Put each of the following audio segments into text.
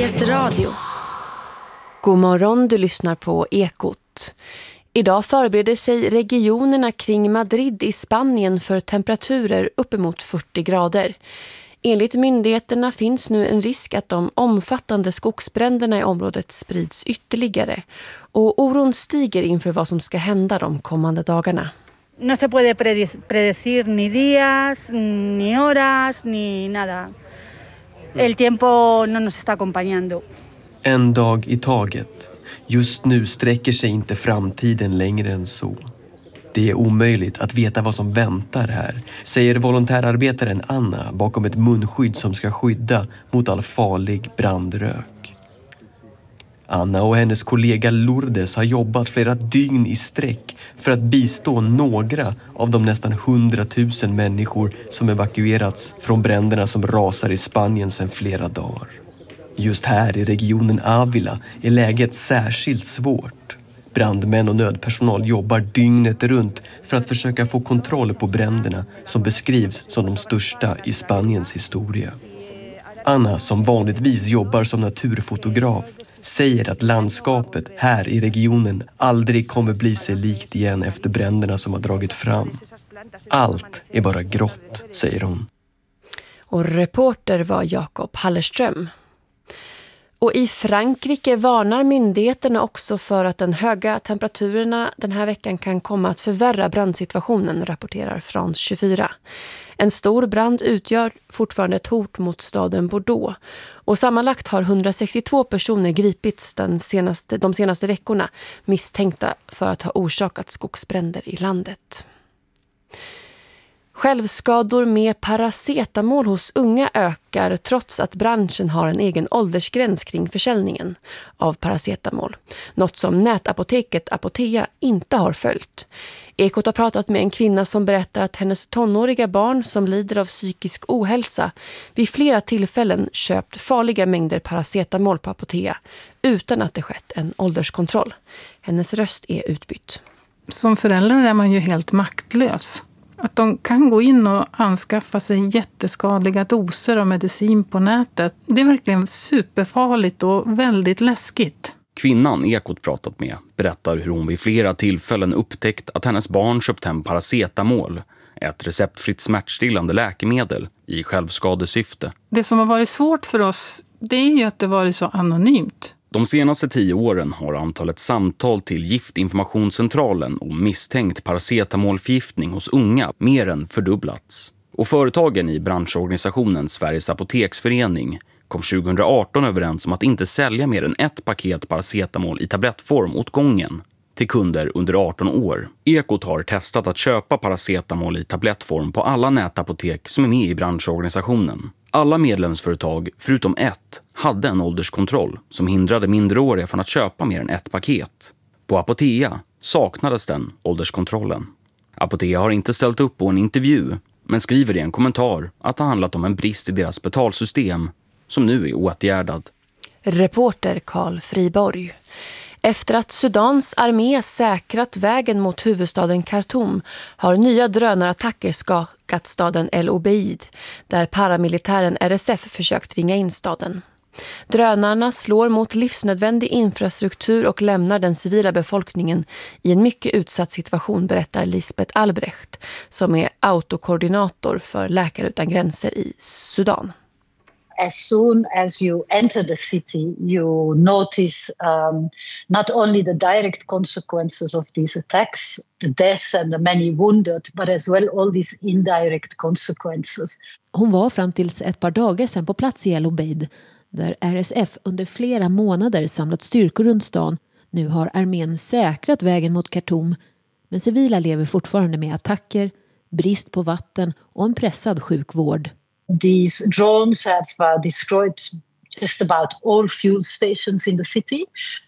SBS Radio. God morgon, du lyssnar på Ekot. Idag förbereder sig regionerna kring Madrid i Spanien för temperaturer uppemot 40 grader. Enligt myndigheterna finns nu en risk att de omfattande skogsbränderna i området sprids ytterligare. Och oron stiger inför vad som ska hända de kommande dagarna. No se puede predecir ni días, ni horas, ni nada. El tiempo no nos está acompañando. En dag i taget. Just nu sträcker sig inte framtiden längre än så. Det är omöjligt att veta vad som väntar här, säger volontärarbetaren Anna bakom ett munskydd som ska skydda mot all farlig brandrök. Anna och hennes kollega Lourdes har jobbat flera dygn i sträck för att bistå några av de nästan 100 000 människor som evakuerats från bränderna som rasar i Spanien sedan flera dagar. Just här i regionen Ávila är läget särskilt svårt. Brandmän och nödpersonal jobbar dygnet runt för att försöka få kontroll på bränderna som beskrivs som de största i Spaniens historia. Anna, som vanligtvis jobbar som naturfotograf, säger att landskapet här i regionen aldrig kommer bli sig likt igen efter bränderna som har dragit fram. Allt är bara grått, säger hon. Och reporter var Jakob Hallerström. Och i Frankrike varnar myndigheterna också för att den höga temperaturerna den här veckan kan komma att förvärra brandsituationen, rapporterar France 24. En stor brand utgör fortfarande ett hot mot staden Bordeaux. Och sammanlagt har 162 personer gripits de senaste veckorna misstänkta för att ha orsakat skogsbränder i landet. Självskador med paracetamol hos unga ökar trots att branschen har en egen åldersgräns kring försäljningen av paracetamol. Något som nätapoteket Apotea inte har följt. Ekot har pratat med en kvinna som berättar att hennes tonåriga barn som lider av psykisk ohälsa vid flera tillfällen köpt farliga mängder paracetamol på Apotea utan att det skett en ålderskontroll. Hennes röst är utbytt. Som förälder är man ju helt maktlös. Att de kan gå in och anskaffa sig jätteskadliga doser av medicin på nätet, det är verkligen superfarligt och väldigt läskigt. Kvinnan Ekot pratat med berättar hur hon vid flera tillfällen upptäckt att hennes barn köpt hem paracetamol, ett receptfritt smärtstillande läkemedel i självskadesyfte. Det som har varit svårt för oss, det är ju att det varit så anonymt. De senaste 10 åren har antalet samtal till Giftinformationscentralen om misstänkt paracetamolförgiftning hos unga mer än fördubblats. Och företagen i branschorganisationen Sveriges Apoteksförening kom 2018 överens om att inte sälja mer än ett paket paracetamol i tablettform åt gången till kunder under 18 år. Ekot har testat att köpa paracetamol i tablettform på alla nätapotek som är med i branschorganisationen. Alla medlemsföretag, förutom ett, hade en ålderskontroll som hindrade minderåriga från att köpa mer än ett paket. På Apotea saknades den ålderskontrollen. Apotea har inte ställt upp på en intervju, men skriver i en kommentar att det handlat om en brist i deras betalsystem som nu är åtgärdad. Reporter Carl Friborg. Efter att Sudans armé säkrat vägen mot huvudstaden Khartoum har nya drönarattacker skakat staden El Obeid, där paramilitären RSF försökt ringa in staden. Drönarna slår mot livsnödvändig infrastruktur och lämnar den civila befolkningen i en mycket utsatt situation, berättar Lisbeth Albrecht, som är autokoordinator för Läkare utan gränser i Sudan. As soon as you enter the city, you notice not only the direct consequences of these attacks, the death and the many wounded, but as well all these indirect consequences. Hon var fram tills ett par dagar sedan på plats i El Obeid, där RSF under flera månader samlat styrkor runt stan. Nu har armén säkrat vägen mot Khartoum, men civila lever fortfarande med attacker, brist på vatten och en pressad sjukvård. These drones have destroyed just about all fuel stations in the city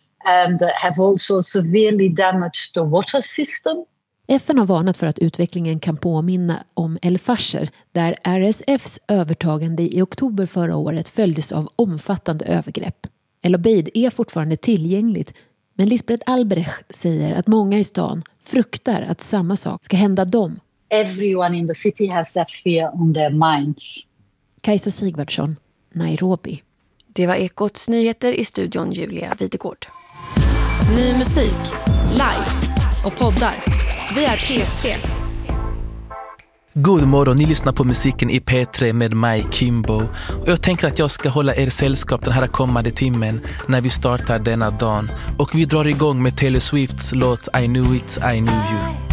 and have also severely damaged the water system. FN har varnat för att utvecklingen kan påminna om El Fasher, där RSFs övertagande i oktober förra året följdes av omfattande övergrepp. El Obeid är fortfarande tillgängligt, men Lisbeth Albrecht säger att många i stan fruktar att samma sak ska hända dem. Everyone in the city has that fear on their minds. Kajsa Sigvardsson, Nairobi. Det var Ekots nyheter, i studion Julia Videgård. Ny musik, live och poddar. Vi är P3. God morgon, ni lyssnar på musiken i P3 med mig, Kimbo. Och jag tänker att jag ska hålla er sällskap den här kommande timmen när vi startar denna dagen. Och vi drar igång med Taylor Swifts låt I Knew It, I Knew You.